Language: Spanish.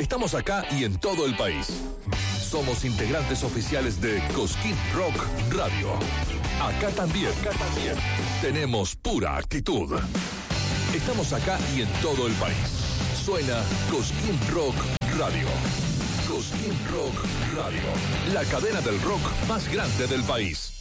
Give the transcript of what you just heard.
Estamos acá y en todo el país. Somos integrantes oficiales de Cosquín Rock Radio. Acá también tenemos pura actitud. Estamos acá y en todo el país. Suena Cosquín Rock Radio. Cosquín Rock Radio. La cadena del rock más grande del país.